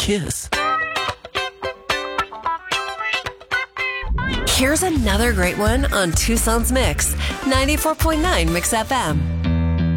kiss. Here's another great one on Tucson's Mix, 94.9 Mix FM.